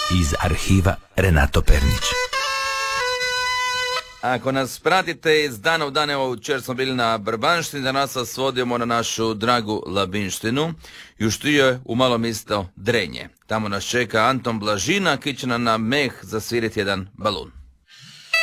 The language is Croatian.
iz arhiva Renato Pernić. Ako nas pratite iz dana u dan, evo učer smo bili na Brbanštini, danas vas vodimo na našu dragu Labinštinu i u štiju je u malo mjesto Drenje. Tamo nas čeka Anton Blažina, ki će nam na meh zasviriti jedan balun.